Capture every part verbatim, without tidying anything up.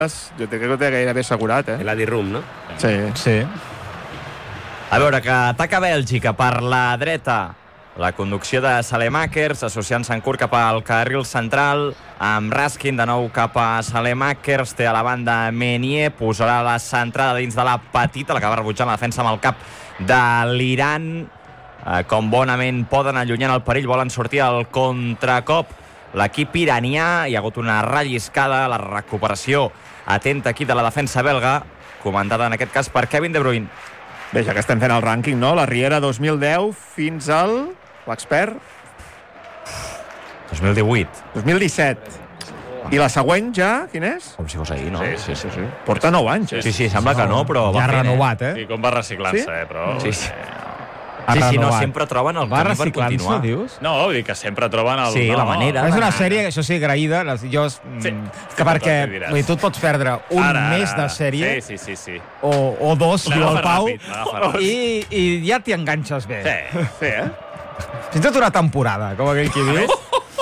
jo crec que ho té gairebé assegurat, eh? L'Adi Rum, no? Sí. Sí. A veure, que ataca Bèlgica per la dreta. La conducció de Salemackers, associant-se en curt cap al carril central, amb Raskin de nou cap a Salemackers, té a la banda Menier, posarà la centrada dins de la petita, l'acaba rebutjant la defensa amb el cap de l'Iran. Eh, com bonament poden, allunyant el perill, volen sortir al contracop. L'equip iranià, hi ha hagut una relliscada, la recuperació atenta aquí de la defensa belga, comandada en aquest cas per Kevin De Bruyne. Bé, ja que estem fent el rànquing, no? La Riera dos mil deu fins al... l'expert? dos mil divuit. dos mil disset. I la següent ja, quin és? Com si fos ahir, no? Sí, sí, sí. sí. Porta nou anys, eh? Sí, sí, sembla que no, però Ja va ha fent, renovat, eh? Sí, com va reciclant-se, Sí? eh? Però... Sí, sí. Ha Sí, sí, no, renovat. sempre troben el Va camí per reciclant-se, continuar. dius? No, vull dir que sempre troben el... Sí, no, la manera. És una sèrie, això sí, agraïda. Les- Jo, Sí. mm, que perquè Tot ho diràs. vull dir, tu et pots perdre un Ara, mes ara. de sèrie Sí, sí, sí, sí. o, o dos, diu el L'agafa Pau, ràpid, l'agafa ràpid. i, i ja t'hi enganxes bé. Sí. Sí, eh? Fins i tot una temporada, com aquell qui diu.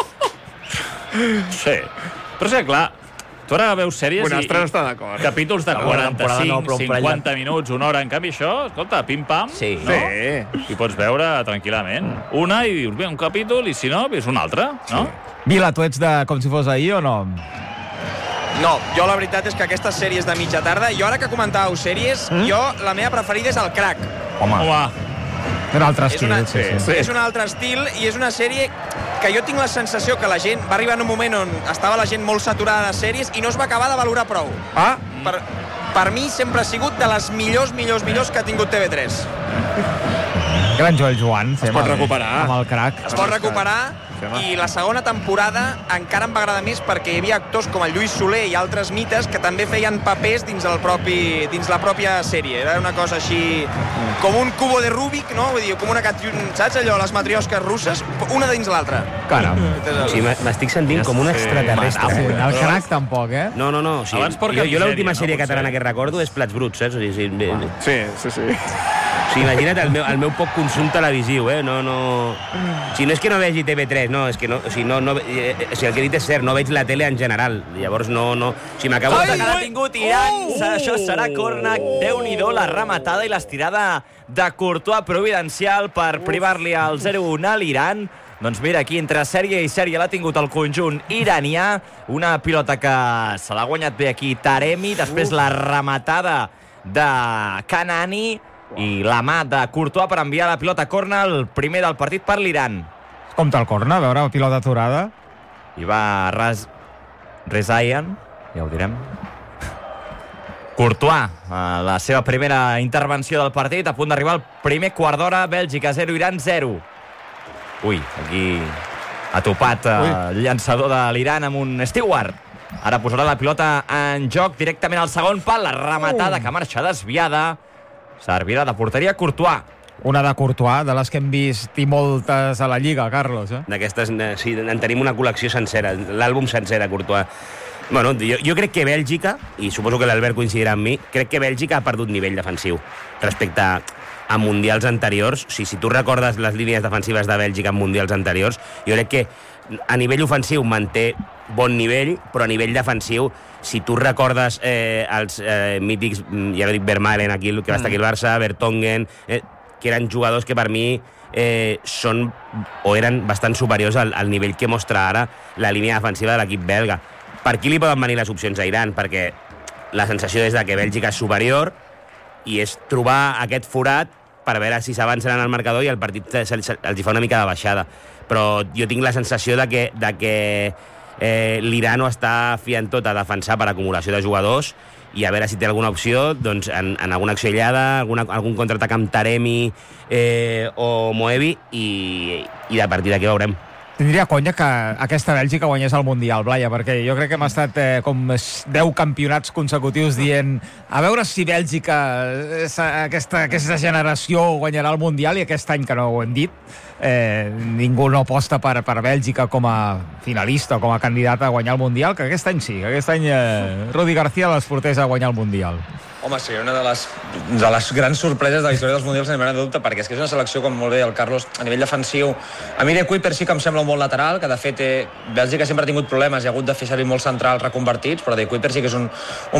Sí. Però és que, clar, tu ara veus sèries Bonastre no i, està d'acord. i capítols de No, una temporada no, quaranta-cinc, però un parell de- cinquanta minuts, una hora. En canvi, això, escolta, pim-pam, Sí. no? Sí. I pots veure tranquil·lament. Una i dius, bé, un capítol, i si no, ves un altre, no? Vila, tu ets de com si fos ahir o no? No, jo la veritat és que aquestes sèries de mitja tarda, jo ara que comentàveu sèries, mm? jo la meva preferida és el Crack. Home, Home, Un altre És estil, una, sí, sí. sí. és un altre estil i és una sèrie que jo tinc la sensació que la gent va arribar en un moment on estava la gent molt saturada de sèries i no es va acabar de valorar prou. Ah, Per, per mi sempre ha sigut de les millors, millors, millors que ha tingut T V tres. Gran Joel Joan. Es pot recuperar. Amb el crac. Es pot recuperar Sí, home. i la segona temporada encara em va agradar més perquè hi havia actors com el Lluís Soler i altres mites que també feien papers dins, el propi, dins la pròpia sèrie. Era una cosa així com un cubo de Rubik, no? Vull dir, com una cat... Saps allò, les matriosques russes? Una dins l'altra. Caram. O sigui, m'estic sentint com un extraterrestre. Sí, eh? el crac tampoc, eh? No, no, no. O sigui, Abans porca jo, jo l'última misèria, sèrie no? catalana Potser. que recordo és Plats Bruts, saps? O sigui, sí, bé, bé. sí, sí, sí. O sigui, imagina't el meu, el meu poc consum televisiu, eh? No, no... O sigui, no és que no vegi T V tres, no, és que no... O sigui, no, no eh, o sigui, el que he dit és cert, no veig la tele en general. Llavors no... no o sigui, m'acabo... Ai, que l'ha tingut Iran. Això serà córner. Déu-n'hi-do, la rematada i l'estirada de Courtois providencial per privar-li al zero un a l'Iran. Doncs mira, aquí entre sèrie i sèrie l'ha tingut el conjunt iranià. Una pilota que se l'ha guanyat bé aquí Taremi. Després la rematada de Kanani i la mà de Courtois per enviar la pilota a córner, el primer del partit per l'Iran. Compte el corna, a veure, pilota aturada. I va Raz... Rezaian, ja ho direm. Courtois, a la seva primera intervenció del partit, a punt d'arribar al primer quart d'hora, Bèlgica zero, Iran zero. Ui, aquí ha topat eh, el llançador de l'Iran amb un Stewart. Ara posarà la pilota en joc directament al segon pal, la rematada que marxa desviada. Servirà de porteria Courtois. Una de Courtois, de les que hem vist i moltes a la Lliga, Carlos, eh? D'aquestes, eh, sí, en tenim una col·lecció sencera, l'àlbum sencer de Courtois. Bueno, jo, jo crec que Bèlgica, i suposo que l'Albert coincidirà amb mi, crec que Bèlgica ha perdut nivell defensiu respecte a, a mundials anteriors. O sigui, si tu recordes les línies defensives de Bèlgica en mundials anteriors, jo crec que a nivell ofensiu manté bon nivell, però a nivell defensiu, si tu recordes eh, els eh, mítics, ja dic Vermaelen, aquí, que va estar aquí al Barça, Vertonghen, eh, que eren jugadors que per mi eh, són o eren bastant superiors al, al nivell que mostra ara la línia defensiva de l'equip belga. Per qui li poden venir les opcions a Iran? Perquè la sensació és de que Bèlgica és superior i és trobar aquest forat per veure si s'avancen en el marcador i el partit els hi fa una mica de baixada. Però jo tinc la sensació de que, de que eh, l'Iran ho està fiant tot a defensar per acumulació de jugadors i a veure si té alguna opció doncs, en, en alguna acció aïllada, alguna, algun contraatac amb Taremi eh, o Moebi i, i a partir d'aquí veurem. Tindria conya que aquesta Bèlgica guanyés el Mundial, Blaya, perquè jo crec que hem estat eh, com deu campionats consecutius dient a veure si Bèlgica, aquesta, aquesta generació guanyarà el Mundial, i aquest any, que no ho hem dit, eh, ningú no aposta per, per Bèlgica com a finalista o com a candidata a guanyar el Mundial, que aquest any sí, que aquest any eh, Rudi García les portés a guanyar el Mundial. Home, sí, una de les, de les grans sorpreses de la història dels Mundials, sense de dubte, perquè és que és una selecció, com molt bé el Carlos, a nivell defensiu. A mi de Kuiper sí que em sembla un bon lateral, que de fet eh, Bèlgica sempre ha tingut problemes i ha hagut de fer servir molts centrals reconvertits, però de Kuiper sí que és un, un